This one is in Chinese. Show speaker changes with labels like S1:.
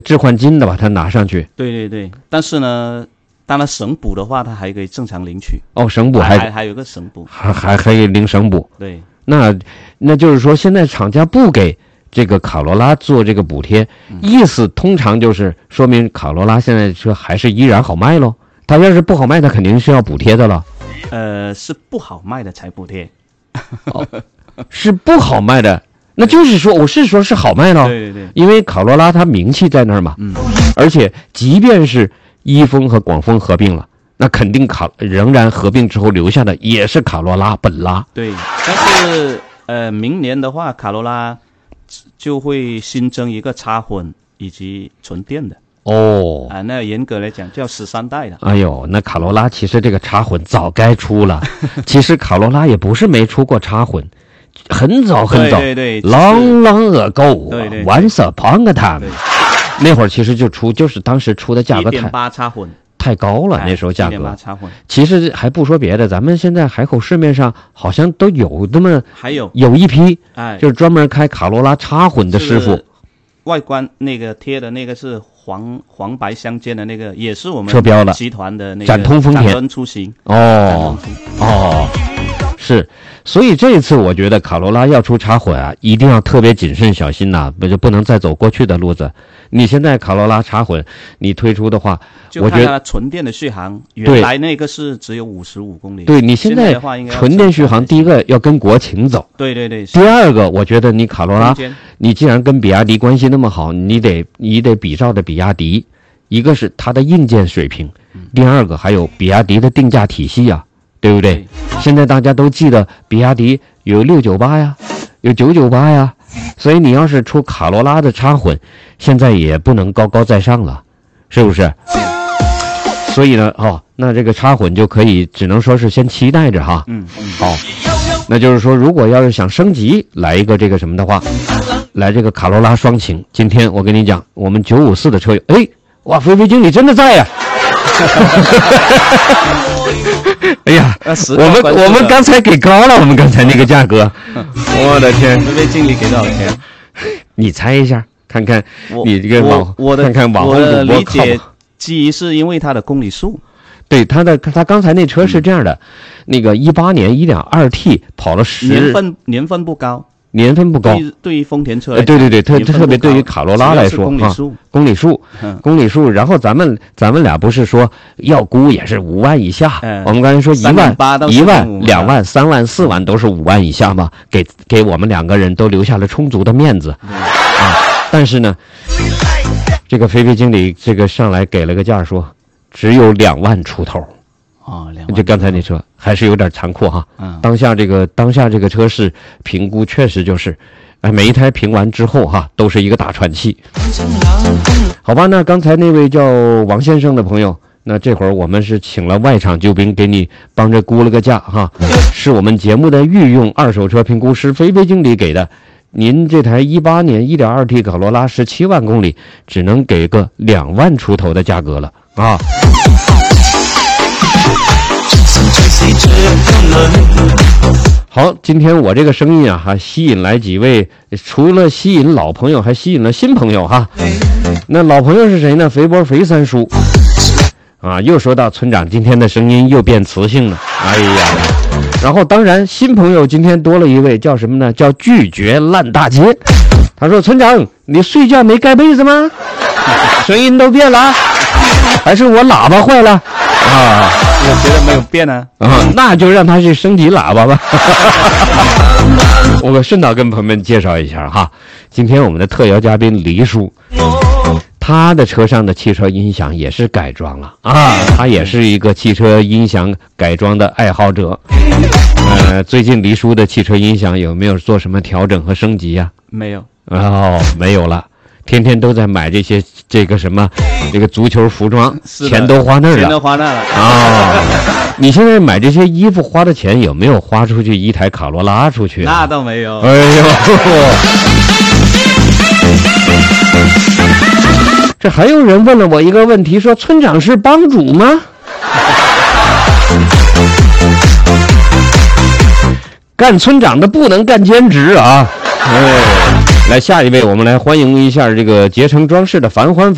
S1: 置换金的把它拿上去。
S2: 对对对，但是呢，当然省补的话，它还可以正常领取。
S1: 哦，省补
S2: 还有个省补，
S1: 还可以领省补。
S2: 对，
S1: 那就是说，现在厂家不给这个卡罗拉做这个补贴，意思通常就是说明卡罗拉现在车还是依然好卖喽。它要是不好卖，它肯定是要补贴的了。
S2: 是不好卖的才补贴。
S1: 哦，是不好卖的，那就是说，我是说是好卖了。
S2: 对对对，
S1: 因为卡罗拉它名气在那儿嘛。而且即便是一丰和广丰合并了，那肯定仍然合并之后留下的也是卡罗拉本拉。
S2: 对，但是明年的话，卡罗拉就会新增一个插混以及纯电的。
S1: 哦，
S2: 那严格来讲叫13代的。
S1: 哎呦，那卡罗拉其实这个插混早该出了。其实卡罗拉也不是没出过插混，很早很早，
S2: 对，
S1: long ago，
S2: 对
S1: ，once upon a time， 那会儿其实就是当时出的价格
S2: 1.8插混
S1: 太高了，那时候价格。
S2: 1.8插混。其
S1: 实还不说别的，咱们现在海口市面上好像都有那么有一批，就是专门开卡罗拉插混的师傅。
S2: 外观那个贴的那个是黄白相间的那个，也是我们
S1: 车标了
S2: 集团的那个
S1: 展通丰田
S2: 展敦出行。
S1: 是，所以这一次我觉得卡罗拉要出插混啊，一定要特别谨慎小心呐，不能再走过去的路子。你现在卡罗拉插混你推出的话，
S2: 我觉得它纯电的续航原来那个是只有55公里。
S1: 对，你现在纯电续航，第一个要跟国情走。
S2: 对。
S1: 第二个，我觉得你卡罗拉，你既然跟比亚迪关系那么好，你得比照的比亚迪，一个是它的硬件水平，第二个还有比亚迪的定价体系啊，对不对？现在大家都记得比亚迪有698呀，有998呀，所以你要是出卡罗拉的插混，现在也不能高高在上了，是不是？所以呢，那这个插混就可以只能说是先期待着哈。好，那就是说，如果要是想升级，来一个这个什么的话，来这个卡罗拉双擎。今天我跟你讲，我们954的车友，哇，菲菲经理真的在呀！哎呀，我们刚才给高了，我们刚才那个价格，我的天！
S2: 菲菲经理给多少钱？
S1: 你猜一下，看看你这个看看网红主播
S2: 理解基于是因为它的公里数。
S1: 对，他刚才那车是这样的，那个18年 1.2T 跑了
S2: 年份不高。
S1: 年份不高，
S2: 对于丰田车来讲，
S1: 对，特别对于卡罗拉来说，公里数，然后咱们俩不是说要估也是5万以下，我们刚才说1万、2万、3万、4万都是5万以下嘛，给我们两个人都留下了充足的面子但是呢，这个菲菲经理这个上来给了个价，说只有2万出头。就刚才那车还是有点残酷哈。当下这个车市评估确实就是，每一台评完之后哈，都是一个大喘气。好吧，那刚才那位叫王先生的朋友，那这会儿我们是请了外场救兵给你帮着估了个价哈，是我们节目的御用二手车评估师菲菲经理给的。您这台18年 1.2T 卡罗拉17万公里，只能给个2万出头的价格了啊。好，今天我这个声音啊，还吸引来几位，除了吸引老朋友，还吸引了新朋友哈。那老朋友是谁呢？肥波肥三叔啊，又说到村长今天的声音又变磁性了，哎呀。然后当然新朋友今天多了一位，叫什么呢？叫拒绝烂大街。他说：“村长，你睡觉没盖被子吗？声音都变了，还是我喇叭坏了啊？”
S2: 我觉得没有变啊，
S1: 那就让他去升级喇叭吧。我顺道跟朋友们介绍一下哈，今天我们的特邀嘉宾黎叔，他的车上的汽车音响也是改装了啊，他也是一个汽车音响改装的爱好者。最近黎叔的汽车音响有没有做什么调整和升级呀？
S2: 没有。
S1: 没有了。天天都在买这个什么这个足球服装，钱都花那儿了你现在买这些衣服花的钱有没有花出去一台卡罗拉出去？
S2: 那倒没有。
S1: 哎呦，这还有人问了我一个问题，说村长是帮主吗？干村长的不能干兼职啊！来下一位，我们来欢迎一下这个捷成装饰的樊欢。